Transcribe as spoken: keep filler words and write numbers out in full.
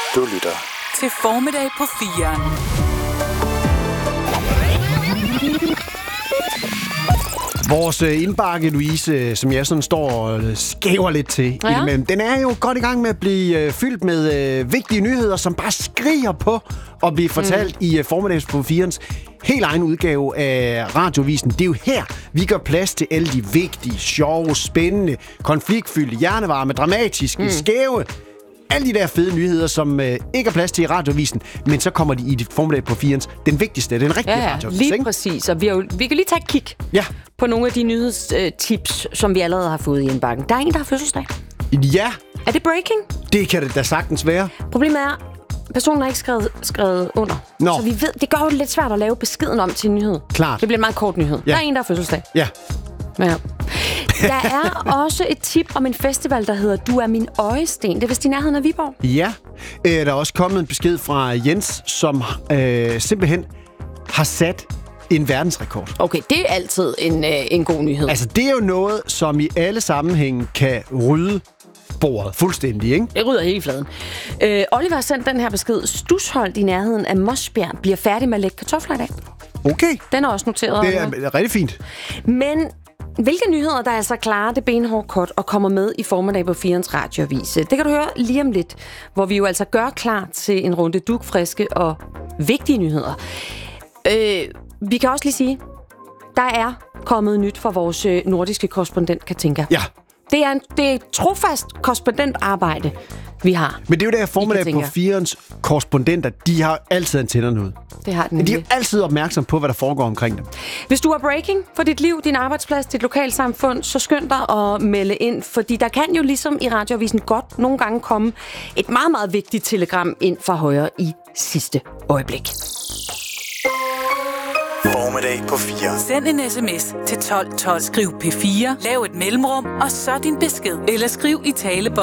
Du lytter til Formiddag på firen. Vores indbakke, Louise, som jeg sådan står og skæver lidt til, ja. men den er jo godt i gang med at blive fyldt med øh, vigtige nyheder, som bare skriger på at blive fortalt mm. i uh, Formiddags på firens helt egen udgave af Radiovisen. Det er jo her, vi gør plads til alle de vigtige, sjove, spændende, konfliktfyldte, hjernevarme, dramatiske, mm. skæve, alle de der fede nyheder, som øh, ikke er plads til i Radiovisen, men så kommer de i dit Formiddag på firens, den vigtigste, den rigtige ja, ja, radioavis, lige ikke? præcis. Og vi, jo, vi kan lige tage et kig ja. på nogle af de nyhedstips, som vi allerede har fået i indbakken. Der er en, der har fødselsdag. Ja. Er det breaking? Det kan det da sagtens være. Problemet er, personen har ikke skrevet, skrevet under. Nå. Så vi ved, det gør jo lidt svært at lave beskeden om til en nyhed. Klart. Det bliver en meget kort nyhed. Ja. Der er en, der har fødselsdag. Ja. Ja. Der er også et tip om en festival, der hedder Du er min øjesten. Det er vist i nærheden af Viborg. Ja. Øh, der er også kommet en besked fra Jens, som øh, simpelthen har sat en verdensrekord. Okay, det er altid en, øh, en god nyhed. Altså, det er jo noget, som i alle sammenhænge kan rydde bordet fuldstændig, ikke? Det rydder hele fladen. Øh, Oliver har sendt den her besked. Stusholdt i nærheden af Mosbjerg bliver færdig med at lægge kartofler i dag. Okay. Den er også noteret. Det er eller? rigtig fint. Men hvilke nyheder, der altså klarer det benhårde kort og kommer med i Formiddag på firens radioavis? Det kan du høre lige om lidt, hvor vi jo altså gør klar til en runde dugfriske og vigtige nyheder. Øh, vi kan også lige sige, der er kommet nyt fra vores nordiske korrespondent, Katinka. Ja. Det er, en, det er et trofast korrespondentarbejde, vi har. Men det er jo der Formiddag på firens korrespondenter, de har altid antennerne ud. Det har den. De er altid opmærksom på, hvad der foregår omkring dem. Hvis du har breaking for dit liv, din arbejdsplads, dit lokalsamfund, så skynd dig at melde ind, fordi der kan jo ligesom i Radioavisen godt nogle gange komme et meget, meget vigtigt telegram ind fra højre i sidste øjeblik. Formiddag på fire. Send en sms til tolv tolv. Skriv P fire, lav et mellemrum, og så din besked. Eller skriv i talebånd